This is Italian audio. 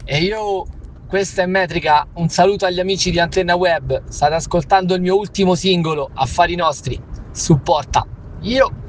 E io, questa è Metrica, un saluto agli amici di Antenna Web, state ascoltando il mio ultimo singolo, Affari Nostri, supporta. Io.